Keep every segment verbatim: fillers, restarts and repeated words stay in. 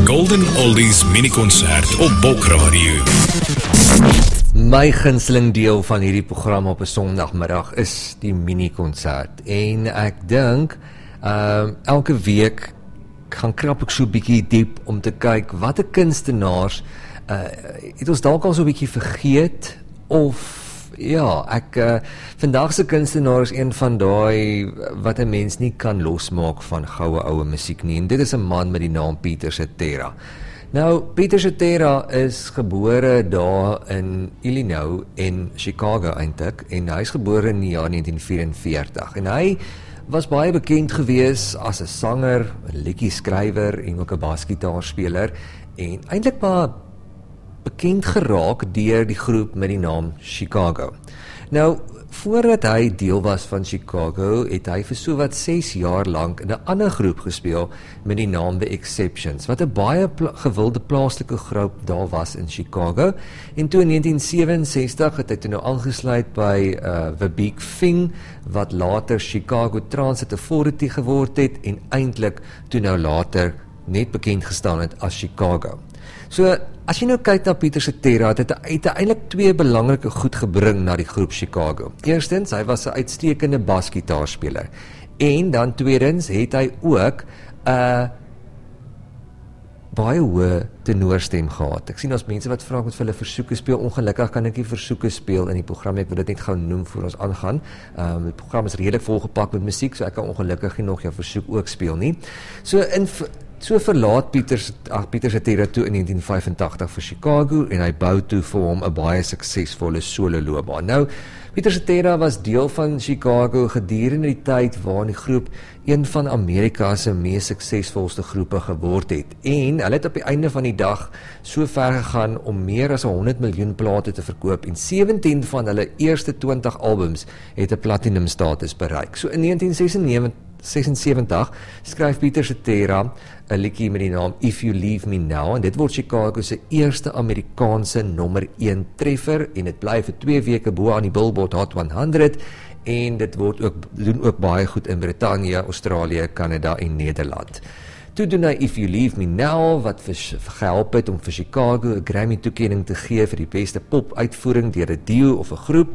Golden Oldies mini-konsert op Bokradio. My gunsteling deel van hierdie program op 'n Sondagmiddag is die mini-konsert. En ek dink, uh, elke week gaan krap ek so 'n bietjie diep om te kyk watter kunstenaars uh, het ons dalk al so 'n bietjie vergeet, of ja, ek, uh, vandag se kunstenaar is een van daai wat 'n mens nie kan losmaak van goue oue musiek nie, en dit is 'n man met die naam Pieter Cetera. Nou, Pieter Cetera is gebore daar in Illinois en Chicago eintlik, en hy is gebore in die jaar negentien vierenveertig, en hy was baie bekend gewees as 'n sanger, 'n liedjieskrywer en ook 'n basgitaarspeler, en eintlik maar bekend geraak deur die groep met die naam Chicago. Nou, voordat hy deel was van Chicago, het hy vir so wat ses jaar lank in 'n ander groep gespeel met die naam The Exceptions, wat 'n baie pla- gewilde plaaslike groep daar was in Chicago. En toe in negentien sewenses-tig het hy toe nou aangesluit by uh, The Big Thing, wat later Chicago Transit Authority geword het, en eintlik toe nou later net bekend gestaan het as Chicago. So, as jy nou kyk na Pieter Cetera, het hy eintlik twee belangrike goed gebring na die groep Chicago. Eerstens, hy was 'n uitstekende basgitaarspeler. En dan tweedens, het hy ook 'n uh, baie hoë tenorstem gehad. Ek sien ons mense wat vra ek moet vir hulle versoeke speel. Ongelukkig kan ek nie versoeke speel in die program. Ek wil dit net gou noem voor ons aangaan. Um, die program is redelik volgepak met musiek, so ek kan ongelukkig nie nog jou versoek ook speel nie. So in So verlaat Pieter, ach, Pieter Cetera toe in negentien vyfentagtig vir Chicago, en hy bou toe vir hom 'n baie suksesvolle solo loopbaan. Nou, Pieter Cetera was deel van Chicago gedurende die tyd waarin die groep een van Amerika se mees suksesvolste groepe geword het. En hulle het op die einde van die dag so ver gegaan om meer as honderd miljoen plate te verkoop, en sewentien van hulle eerste twintig albums het 'n platinum status bereik. So in negentien sesensewentig skryf Pieter Cetera 'n liedjie met die naam If You Leave Me Now, en dit word Chicago se eerste Amerikaanse nommer een treffer, en dit bly vir twee weke bo aan die Billboard Hot honderd, en dit word ook, doen ook baie goed in Brittanje, Australië, Kanada en Nederland. Toe doen hy If You Leave Me Now, wat vir, vir gehelp het om vir Chicago 'n Grammy toekenning te gee vir die beste pop-uitvoering deur 'n duo of 'n groep,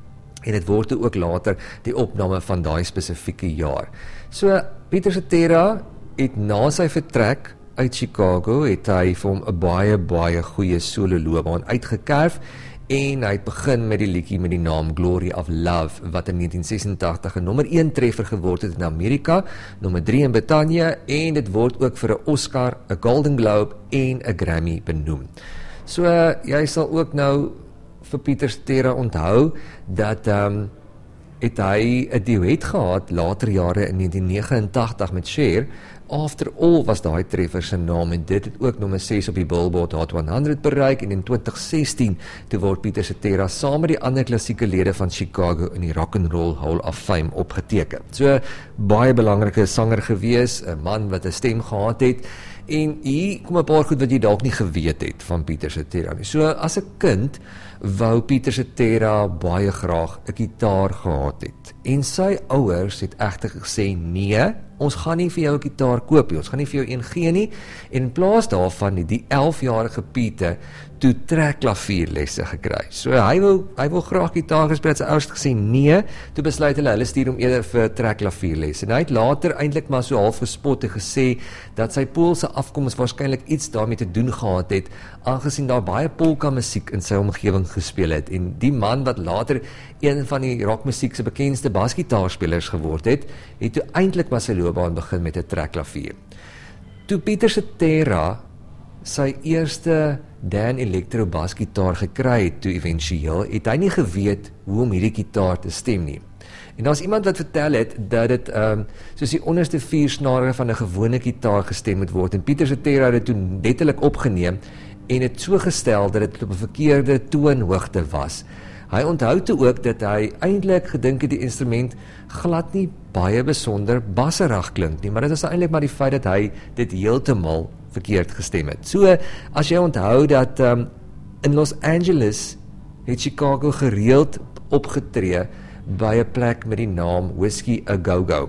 en dit word ook later die opname van daai spesifieke jaar. So, Pieter Cetera het na sy vertrek uit Chicago, het hy vir hom 'n baie, baie goeie solo loopbaan uitgekerf, en hy het begin met die liedjie met die naam Glory of Love, wat in negentien sesentagtig 'n nommer een treffer geword het in Amerika, nommer drie in Brittanje, en dit word ook vir 'n Oscar, 'n Golden Globe en 'n Grammy benoem. So, uh, jy sal ook nou vir Pieter Cetera onthou, dat um, het hy 'n duet gehad later jare in negentien negenentagtig met Cher. After All was daai treffer se naam, en dit het ook nommer ses op die Billboard Hot honderd bereik, en in twintig sestien toe word Pieter Cetera saam met die ander klassieke lede van Chicago in die Rock and Roll Hall of Fame opgeteken. So, baie belangrike sanger gewees, 'n man wat 'n stem gehad het, en hier kom 'n paar goed wat jy dalk nie geweet het van Pieter Cetera nie. So, as 'n kind wou Pieter Cetera baie graag 'n gitaar gehad het, en sy ouers het egter gesê, nee, ons gaan nie vir jou 'n gitaar koop nie, ons gaan nie vir jou een gee nie, en in plaas daarvan het die elfjarige Pieter toe trekklavierlesse gekry. So hy wil, hy wil graag gitaar gespeel, sy ouers het gesê nee, toe besluit hulle, hulle stuur hom eerder vir trekklavierlesse, en hy het later eintlik maar so half gespot en gesê, dat sy Poolse afkoms waarskynlik iets daarmee te doen gehad het, aangesien daar baie polka musiek in sy omgewing gespeel het, en die man wat later een van die rockmusiek se bekendste basgitaarspelers geword het, het toe eintlik maar sy loopbaan begin met 'n trekklavier. Toe Pieter Cetera sy eerste Dan Electro basgitaar gekry het toe eventueel, het hy nie geweet hoe om hierdie gitaar te stem nie. En daar's iemand wat vertel het dat dit um, soos die onderste vier snare van 'n gewone gitaar gestem moet word, en Pieter Cetera het dit toe letterlik opgeneem en het so gestel dat dit op 'n verkeerde toonhoogte was. Hy onthou toe ook dat hy eintlik gedink het die instrument glad nie baie besonder basserig klink nie, maar dit is eintlik maar die feit dat hy dit heeltemal verkeerd gestem het. So, as jy onthou dat um, in Los Angeles het Chicago gereeld opgetree by 'n plek met die naam Whiskey A Go Go.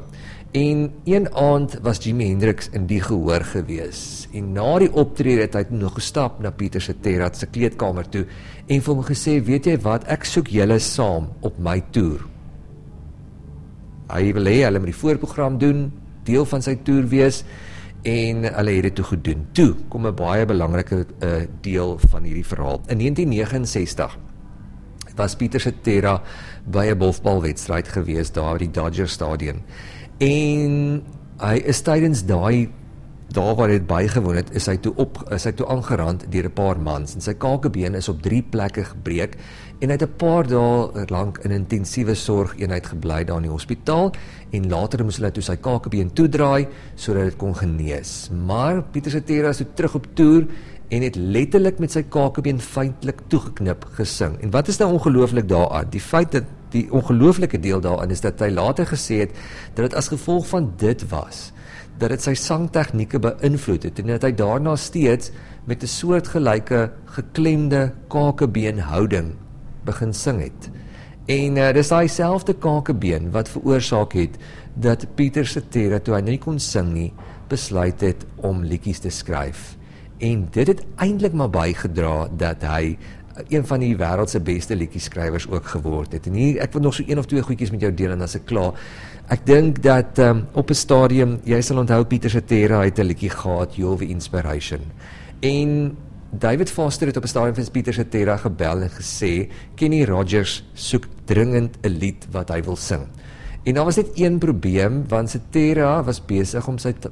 En een aand was Jimi Hendrix in die gehoor gewees. En na die optrede het hy nog gestap na Pieter Cetera se kleedkamer toe en vir hom gesê, weet jy wat, ek soek julle saam op my toer. Hy wil hê hulle moet die voorprogram doen, deel van sy toer wees, en hulle het dit toe gedoen. Toe kom 'n baie belangrike uh, deel van hierdie verhaal. In negentien negenensestig was Pieter Cetera by 'n golfbalwedstryd gewees daar by die Dodger Stadion. En hy is tydens daai daar waar hy het bygewoon het, is hy toe op is hy toe aangerand deur 'n paar mans en sy kakebeen is op drie plekke gebreek en hy het 'n paar dae lank in intensiewe sorgeenheid gebly daar in die hospitaal en later moes hulle toe sy kakebeen toedraai sodat dit kon genees. Maar Pieter Cetera is toe terug op toer en het letterlik met sy kakebeen feitelik toegeknip gesing. En wat is nou ongelooflik daaraan? Die feit dat die ongelooflike deel daarin is dat hy later gesê het dat dit as gevolg van dit was, dat dit sy sangtegnieke beïnvloed het en dat hy daarna steeds met 'n soortgelyke geklemde kakebeenhouding begin sing het. En uh, dis daai selfde kakebeen wat veroorsaak het dat Pieter Cetera, toe hy nie kon sing nie, besluit het om liedjies te skryf. En dit het eintlik maar bygedra dat hy een van die wêreld se beste liedjieskrywers ook geword het. En hier, ek wil nog so een of twee goedjies met jou deel en dan is ek klaar. Ek dink dat um, op 'n stadium, jy sal onthou Pieter Cetera het 'n liedjie gehad, You're the Inspiration. En David Foster het op 'n stadium vir Pieter Cetera gebel en gesê, Kenny Rogers soek dringend 'n lied wat hy wil sing. En daar was net een probleem, want Cetera was besig om sy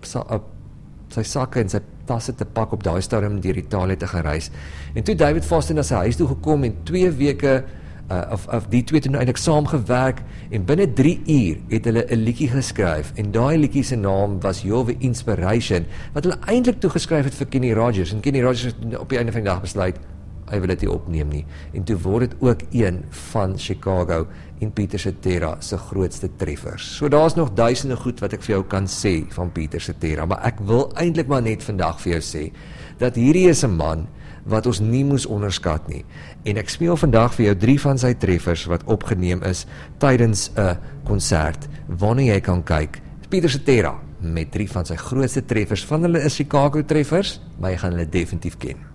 sy sakke en sy tasse te pak op daai stadium deur Italië te gaan reis. En toe David Foster na sy huis toe gekom en twee weke uh, of, of die twee toe eintlik saamgewerk en binne drie uur het hulle 'n liedjie geskryf en daai liedjie se naam was You're the Inspiration wat hulle eintlik toegeskryf het vir Kenny Rogers en Kenny Rogers het op die einde van die dag besluit hy wil dit nie opneem nie. En toe word dit ook een van Chicago en Pieter Cetera se grootste treffers. So daar's nog duisende goed wat ek vir jou kan sê van Pieter Cetera, maar ek wil eintlik maar net vandag vir jou sê dat hierdie is 'n man wat ons nie moes onderskat nie. En ek speel vandag vir jou drie van sy treffers wat opgeneem is tydens 'n konsert waarna jy kan kyk. Pieter Cetera met drie van sy grootste treffers. Van hulle is Chicago treffers, maar jy gaan hulle definitief ken.